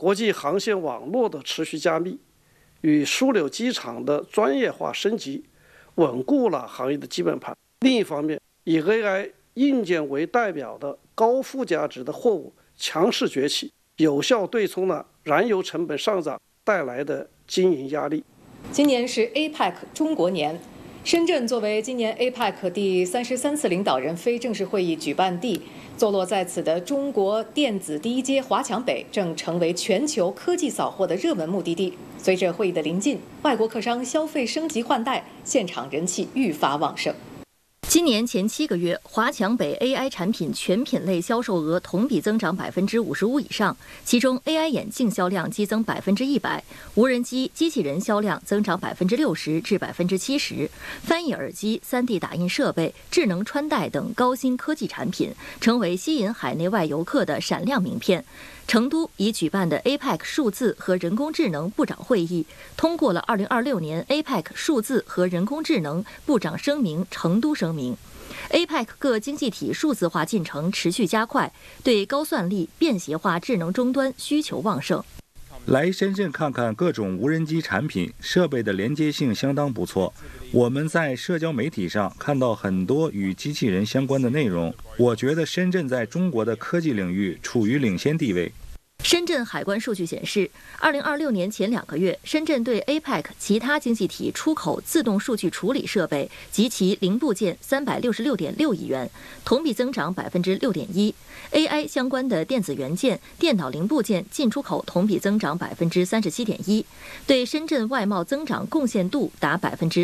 国际航线网络的持续加密与枢纽机场的专业化升级，稳固了行业的基本盘。另一方面，以 AI 硬件为代表的高附加值的货物强势崛起，有效对冲了燃油成本上涨带来的经营压力。 今年是 APEC 中国年，深圳作为今年 APEC 第33次领导人非正式会议举办地，坐落在此的中国电子第一街华强北正成为全球科技扫货的热门目的地。随着会议的临近，外国客商消费升级换代，现场人气愈发旺盛。 今年前7个月，华强北 AI 产品全品类销售额同比增长55%以上，其中 AI 眼镜销量激增100%，无人机、机器人销量增长60%至70%，翻译耳机、3D 打印设备、智能穿戴等高新科技产品成为吸引海内外游客的闪亮名片。成都已举办的 APEC 数字和人工智能部长会议通过了2026年 APEC 数字和人工智能部长声明成都声明。APEC 各经济体数字化进程持续加快，对高算力、便携化智能终端需求旺盛。 来深圳看看各种无人机产品，设备的连接性相当不错。我们在社交媒体上看到很多与机器人相关的内容，我觉得深圳在中国的科技领域处于领先地位。 深圳海关数据显示，2026年前2个月，深圳对 APEC 其他经济体出口自动数据处理设备及其零部件366.6亿元，同比增长6.1%。AI 相关的电子元件、电脑零部件进出口同比增长37.1%，对深圳外贸增长贡献度达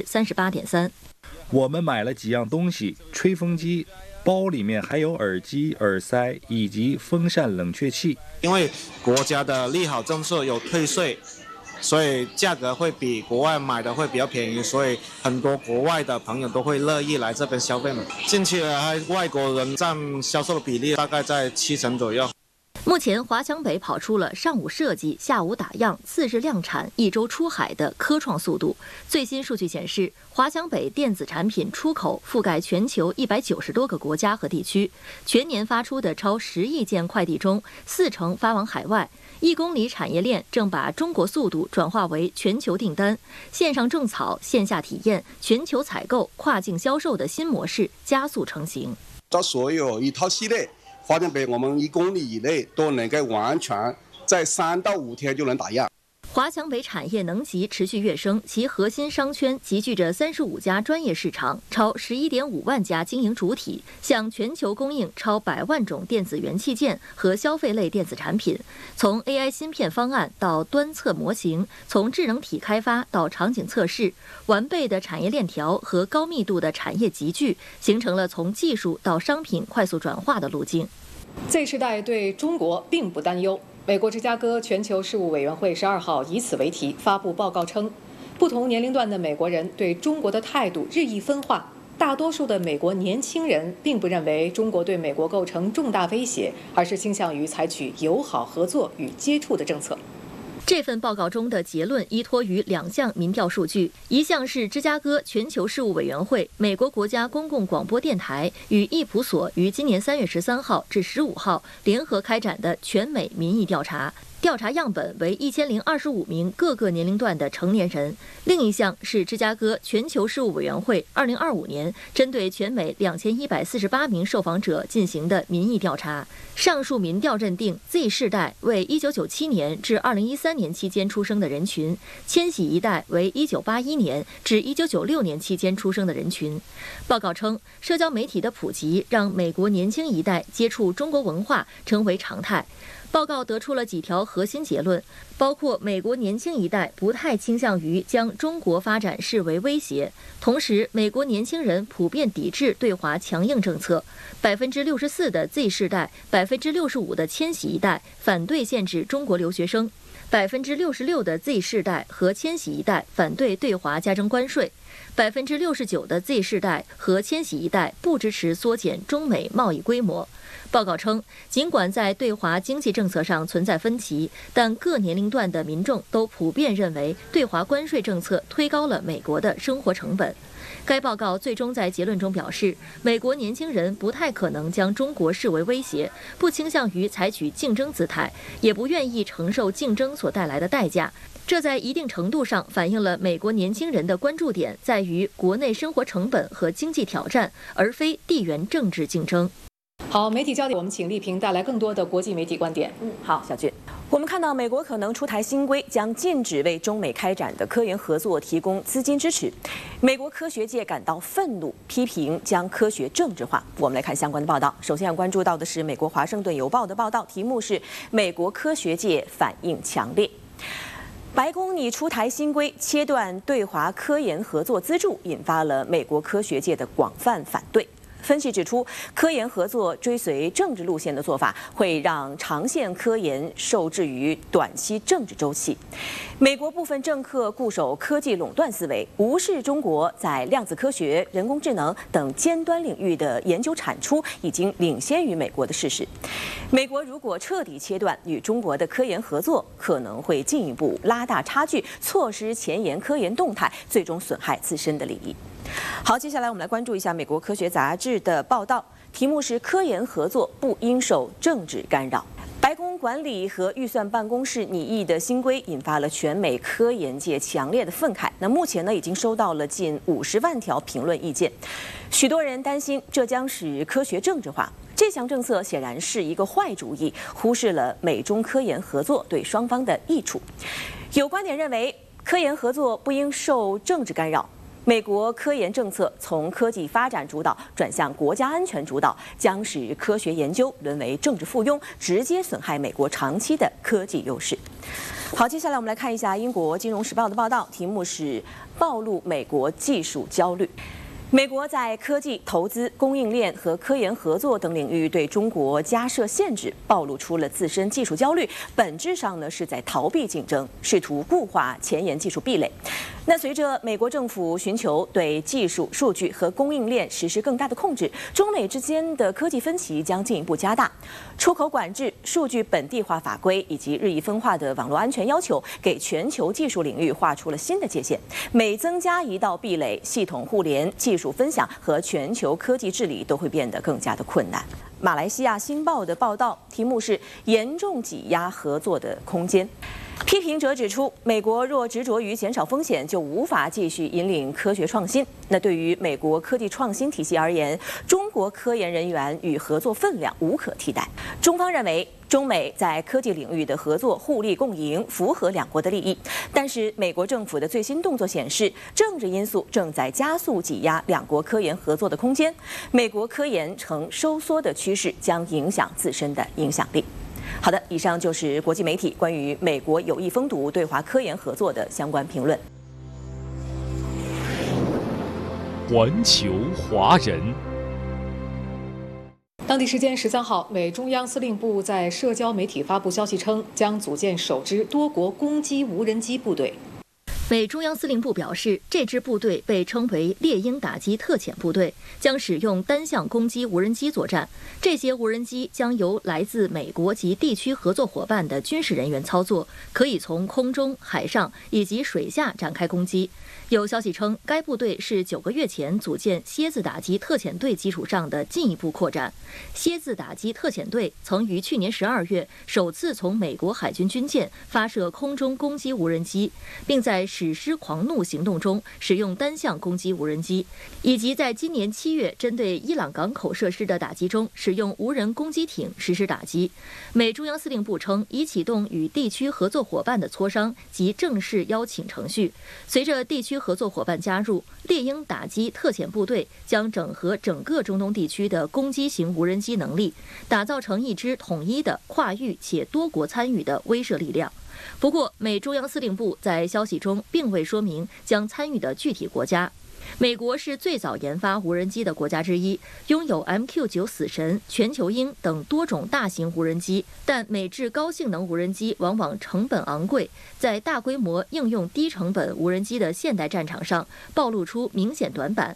38.3%。 我们买了几样东西，吹风机。包里面还有耳机、耳塞以及风扇、冷却器。 因为国家的利好政策有退税，所以价格会比国外买的会比较便宜，所以很多国外的朋友都会乐意来这边消费嘛。近期来外国人占销售的比例大概在70%左右。 目前，华强北跑出了上午设计、下午打样、次日量产、1周出海的科创速度。最新数据显示，华强北电子产品出口覆盖全球190多个国家和地区，全年发出的超10亿件快递中，40%发往海外。1公里产业链正把中国速度转化为全球订单，线上种草、线下体验、全球采购、跨境销售的新模式加速成型。 这所有一套系列。华强北我们1公里以内都能够完全在3到5天就能打样。 华强北产业能级持续跃升，其核心商圈集聚着35家专业市场，超11.5万家经营主体，向全球供应超100万种电子元器件和消费类电子产品。从 AI 芯片方案到端测模型，从智能体开发到场景测试，完备的产业链条和高密度的产业集聚，形成了从技术到商品快速转化的路径。 Z 世代对中国并不担忧。美国芝加哥全球事务委员会12号以此为题发布报告称，不同年龄段的美国人对中国的态度日益分化。大多数的美国年轻人并不认为中国对美国构成重大威胁，而是倾向于采取友好合作与接触的政策。 这份报告中的结论依托于2项民调数据，一项是芝加哥全球事务委员会、美国国家公共广播电台与易普所于今年3月13号至15号联合开展的全美民意调查。调查样本为1025名各个年龄段的成年人。另一项是芝加哥全球事务委员会2025年针对全美2148名受访者进行的民意调查。上述民调认定 Z 世代为1997年至2013年期间出生的人群，千禧一代为1981年至1996年期间出生的人群。报告称，社交媒体的普及让美国年轻一代接触中国文化成为常态。报告得出了几条核心结论，包括美国年轻一代不太倾向于将中国发展视为威胁，同时美国年轻人普遍抵制对华强硬政策，64%的 Z 世代，65%的千禧一代反对限制中国留学生，66%的 Z 世代和千禧一代反对对华加征关税，69%的 Z 世代和千禧一代不支持缩减中美贸易规模。报告称，尽管在对华经济政策上存在分歧，但各年龄段的民众都普遍认为对华关税政策推高了美国的生活成本。 该报告最终在结论中表示，美国年轻人不太可能将中国视为威胁，不倾向于采取竞争姿态，也不愿意承受竞争所带来的代价。这在一定程度上反映了美国年轻人的关注点在于国内生活成本和经济挑战，而非地缘政治竞争。 好，媒体焦点，我们请丽萍带来更多的国际媒体观点。 好，小俊，我们看到美国可能出台新规，将禁止为中美开展的科研合作提供资金支持。美国科学界感到愤怒，批评将科学政治化。我们来看相关的报道。首先要关注到的是美国《华盛顿邮报》的报道，题目是“美国科学界反应强烈”。白宫拟出台新规，切断对华科研合作资助，引发了美国科学界的广泛反对。分析指出，科研合作追随政治路线的做法，会让长线科研受制于短期政治周期。美国部分政客固守科技垄断思维，无视中国在量子科学、人工智能等尖端领域的研究产出已经领先于美国的事实。美国如果彻底切断与中国的科研合作，可能会进一步拉大差距，错失前沿科研动态，最终损害自身的利益。好，接下来我们来关注一下美国科学杂志的报道，题目是“科研合作不应受政治干扰”。白宫管理和预算办公室拟议的新规引发了全美科研界强烈的愤慨。那目前呢，已经收到了近50万条评论意见，许多人担心这将使科学政治化。这项政策显然是一个坏主意，忽视了美中科研合作对双方的益处。有观点认为，科研合作不应受政治干扰。美国科研政策从科技发展主导转向国家安全主导，将使科学研究沦为政治附庸，直接损害美国长期的科技优势。好，接下来我们来看一下英国《金融时报》的报道，题目是“暴露美国技术焦虑”。美国在科技、投资、供应链和科研合作等领域对中国加设限制，暴露出了自身技术焦虑，本质上呢是在逃避竞争，试图固化前沿技术壁垒。那随着美国政府寻求对技术、数据和供应链实施更大的控制，中美之间的科技分歧将进一步加大。出口管制、数据本地化法规以及日益分化的网络安全要求，给全球技术领域画出了新的界限。每增加一道壁垒，系统互联、技术分享和全球科技治理都会变得更加的困难。马来西亚《新报》的报道题目是“严重挤压合作的空间”。批评者指出，美国若执着于减少风险，就无法继续引领科学创新。那对于美国科技创新体系而言，中国科研人员与合作分量无可替代。中方认为，中美在科技领域的合作互利共赢，符合两国的利益。但是，美国政府的最新动作显示，政治因素正在加速挤压两国科研合作的空间。美国科研呈收缩的趋势，将影响自身的影响力。好的，以上就是国际媒体关于美国有意封堵对华科研合作的相关评论。 环球华人。 当地时间13号，美中央司令部在社交媒体发布消息称，将组建首支多国攻击无人机部队。 美中央司令部表示，这支部队被称为猎鹰打击特遣部队，将使用单向攻击无人机作战。这些无人机将由来自美国及地区合作伙伴的军事人员操作，可以从空中、海上以及水下展开攻击。有消息称，该部队是9个月前组建蝎子打击特遣队基础上的进一步扩展。蝎子打击特遣队曾于去年12月首次从美国海军军舰发射空中攻击无人机，并在史诗狂怒行动中使用单向攻击无人机，以及在今年7月针对伊朗港口设施的打击中使用无人攻击艇实施打击。美中央司令部称，已启动与地区合作伙伴的磋商及正式邀请程序。随着地区合作伙伴加入，猎鹰打击特遣部队将整合整个中东地区的攻击型无人机能力，打造成一支统一的跨域且多国参与的威慑力量。不过，美中央司令部在消息中并未说明将参与的具体国家。美国是最早研发无人机的国家之一，拥有 MQ-9 死神、全球鹰等多种大型无人机，但美制高性能无人机往往成本昂贵，在大规模应用低成本无人机的现代战场上暴露出明显短板。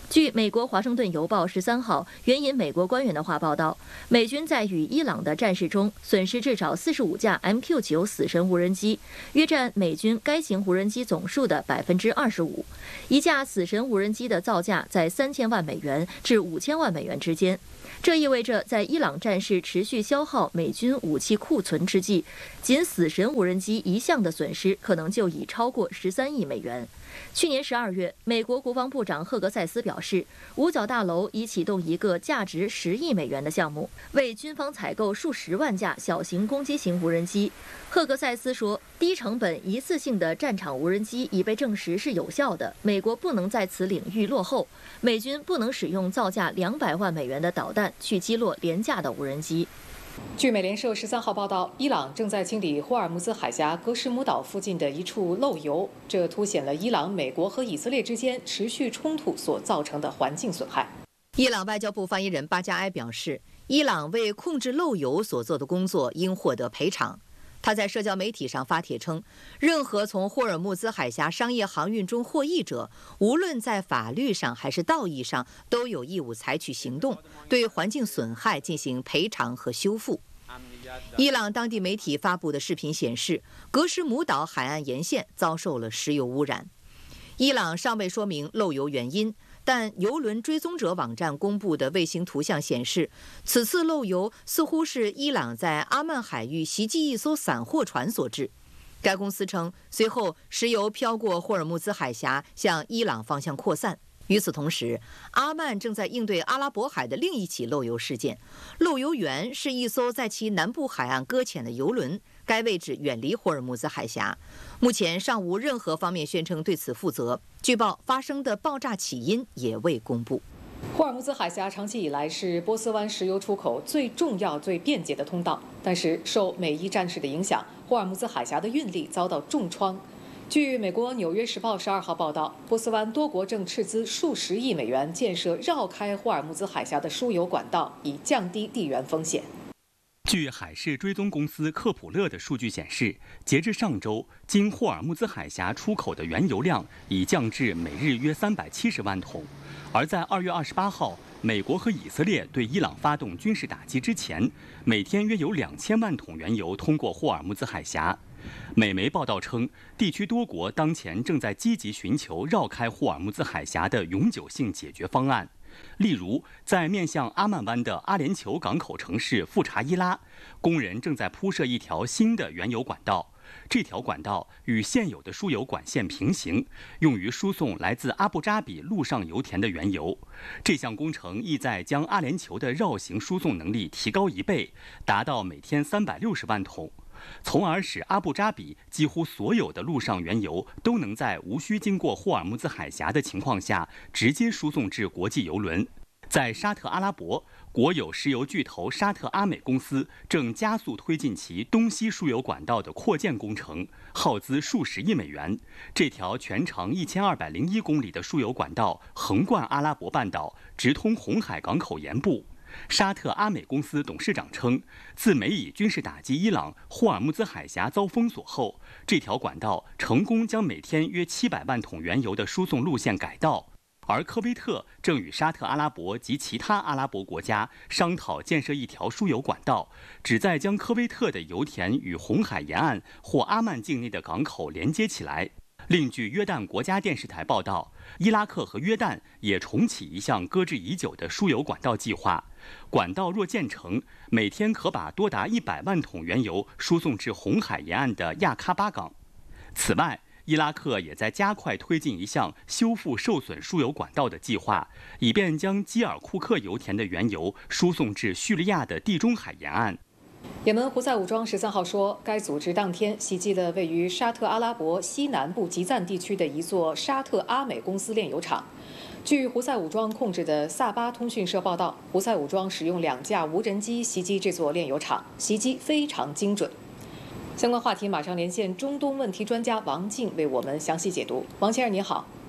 据美国《华盛顿邮报》13号援引美国官员的话报道，美军在与伊朗的战事中损失至少45架 MQ-9死神无人机，约占美军该型无人机总数的25%。一架死神无人机的造价在3000万美元至5000万美元之间。这意味着，在伊朗战事持续消耗美军武器库存之际，仅死神无人机一项的损失可能就已超过13亿美元。去年12月，美国国防部长赫格塞斯表示，五角大楼已启动一个价值10亿美元的项目，为军方采购数十万架小型攻击型无人机。赫格塞斯说，低成本一次性的战场无人机已被证实是有效的，美国不能在此领域落后，美军不能使用造价200万美元的导弹去击落廉价的无人机。 据美联社13号报道，伊朗正在清理霍尔木兹海峡格什姆岛附近的一处漏油，这凸显了伊朗、美国和以色列之间持续冲突所造成的环境损害。 伊朗外交部发言人巴加埃表示，伊朗为控制漏油所做的工作应获得赔偿。他在社交媒体上发帖称，任何从霍尔木兹海峡商业航运中获益者，无论在法律上还是道义上，都有义务采取行动，对环境损害进行赔偿和修复。伊朗当地媒体发布的视频显示，格什姆岛海岸沿线遭受了石油污染。伊朗尚未说明漏油原因，但油轮追踪者网站公布的卫星图像显示，此次漏油似乎是伊朗在阿曼海域袭击一艘散货船所致。该公司称，随后石油飘过霍尔木兹海峡，向伊朗方向扩散。与此同时，阿曼正在应对阿拉伯海的另一起漏油事件。漏油源是一艘在其南部海岸搁浅的油轮，该位置远离霍尔木兹海峡。目前尚无任何方面宣称对此负责。据报，发生的爆炸起因也未公布。 霍尔木兹海峡长期以来是波斯湾石油出口最重要、最便捷的通道，但是受美伊战事的影响，霍尔木兹海峡的运力遭到重创。据美国《纽约时报》12号报道，波斯湾多国正斥资数十亿美元建设绕开霍尔木兹海峡的输油管道，以降低地缘风险。 据海事追踪公司科普勒的数据显示，截至上周，经霍尔木兹海峡出口的原油量已降至每日约370万桶。而在2月28号，美国和以色列对伊朗发动军事打击之前，每天约有2000万桶原油通过霍尔木兹海峡。美媒报道称，地区多国当前正在积极寻求绕开霍尔木兹海峡的永久性解决方案。例如，在面向阿曼湾的阿联酋港口城市富查伊拉，工人正在铺设一条新的原油管道。这条管道与现有的输油管线平行，用于输送来自阿布扎比陆上油田的原油。这项工程意在将阿联酋的绕行输送能力提高1倍，达到每天360万桶，从而使阿布扎比几乎所有的陆上原油都能在无需经过霍尔木兹海峡的情况下直接输送至国际油轮。在沙特阿拉伯，国有石油巨头沙特阿美公司正加速推进其东西输油管道的扩建工程，耗资数十亿美元。这条全长1201公里的输油管道横贯阿拉伯半岛，直通红海港口沿部。沙特阿美公司董事长称，自美以军事打击伊朗，霍尔木兹海峡遭封锁后，这条管道成功将每天约700万桶原油的输送路线改道。而科威特正与沙特阿拉伯及其他阿拉伯国家商讨建设一条输油管道，旨在将科威特的油田与红海沿岸或阿曼境内的港口连接起来。另据约旦国家电视台报道，伊拉克和约旦也重启一项搁置已久的输油管道计划。管道若建成，每天可把多达100万桶原油输送至红海沿岸的亚喀巴港。此外，伊拉克也在加快推进一项修复受损输油管道的计划，以便将基尔库克油田的原油输送至叙利亚的地中海沿岸。 也门胡塞武装13号说，该组织当天袭击了位于沙特阿拉伯西南部吉赞地区的一座沙特阿美公司炼油厂。据胡塞武装控制的萨巴通讯社报道，胡塞武装使用2架无人机袭击这座炼油厂，袭击非常精准。相关话题马上连线中东问题专家王静为我们详细解读。王先生您好。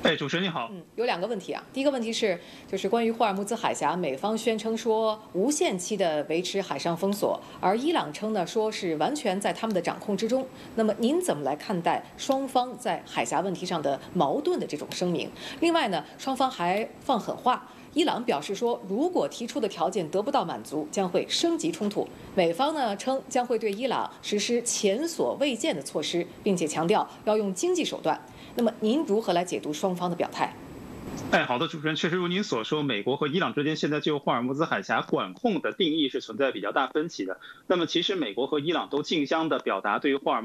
主持人你好。 有2个问题啊。第一个问题是，就是关于霍尔木兹海峡，美方宣称说无限期的维持海上封锁，而伊朗称呢说是完全在他们的掌控之中。那么您怎么来看待双方在海峡问题上的矛盾的这种声明？另外呢，双方还放狠话。伊朗表示说，如果提出的条件得不到满足，将会升级冲突。美方呢称将会对伊朗实施前所未见的措施，并且强调要用经济手段。那么您如何来解读双方的表态？ 好的，主持人，确实如您所说，美国和伊朗之间现在就霍尔木兹海峡管控的定义是存在比较大分歧的。那么其实美国和伊朗都竞相的表达对于霍尔